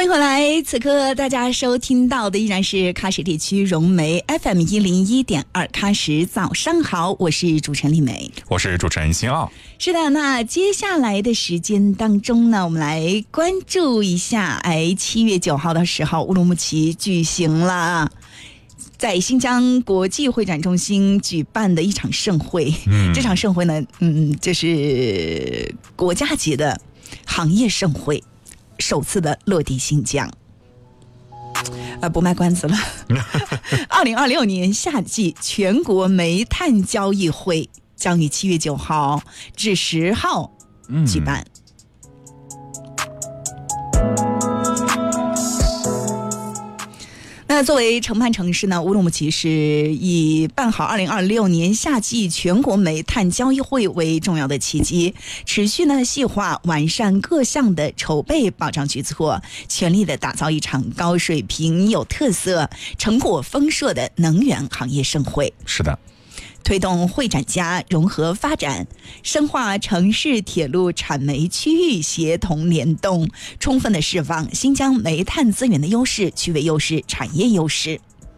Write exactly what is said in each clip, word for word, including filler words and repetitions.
欢迎回来，此刻大家收听到的依然是喀什地区融媒 F M 一零一点二喀什早上好，我是主持人丽美， 我是主持人辛奥。 是的，那接下来的时间当中呢，我们来关注一下，哎，七月九号到十号乌鲁木齐举行了在新疆国际会展中心举办的一场盛会。嗯，这场盛会呢，嗯，这是国家级的行业盛会，首次的落地新疆。呃，不卖关子了。二零二六年夏季全国煤炭交易会将于七月九号至十号举办。那作为承办城市呢，乌鲁木齐市以办好二零二六年夏季全国煤炭交易会为重要的契机，持续呢细化完善各项的筹备保障举措，全力的打造一场高水平、有特色、成果丰硕的能源行业盛会。 是的。 推动会展加融合发展，深化城市铁路产煤区域协同联动，充分的释放新疆煤炭资源的优势、区位优势、产业优势。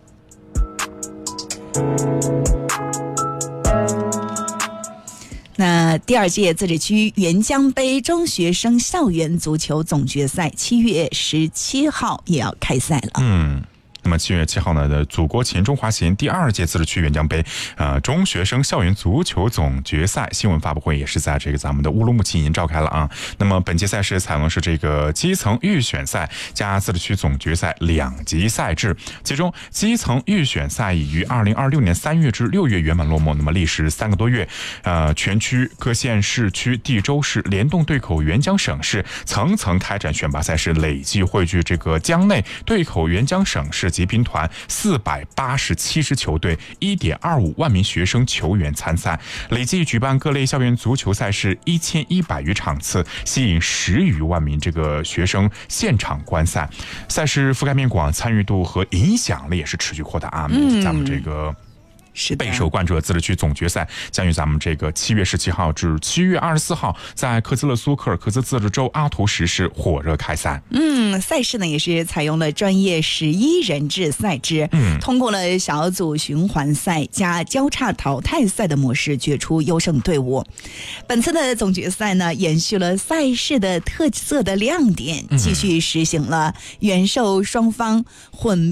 那第二届自治区沅江杯中学生校园足球总决赛七月十七号也要开赛了。 嗯。那么七月七号呢的祖国秦中华行第二届自治区沅江杯呃中学生校园足球总决赛新闻发布会也是在这个咱们的乌鲁木齐已经召开了啊。那么本届赛事采用的是这个基层预选赛加自治区总决赛两级赛制，其中基层预选赛已于二零二六年三月至六月圆满落幕。那么历时三个多月，呃，全区各县市区地州市联动对口沅江省市层层开展选拔赛事，累计汇聚这个江内对口沅江省市极品团四百八十七支球队，一点二五万名学生球员参赛，累计举办各类校园足球赛事一千一百余场次，吸引十余万名这个学生现场观赛。赛事覆盖面广，参与度和影响力也是持续扩大啊。嗯，咱们这个。备受关注的自治区总决赛将于咱们这个七月十七号至七月二十四号在克孜勒苏柯尔克孜自治州阿图什市火热开赛。 嗯，赛事呢也是采用了专业十一人制赛制，嗯，通过了小组循环赛加交叉淘汰赛的模式决出优胜队伍。本次的总决赛呢，延续了赛事的特色的亮点，继续实行了原授双方混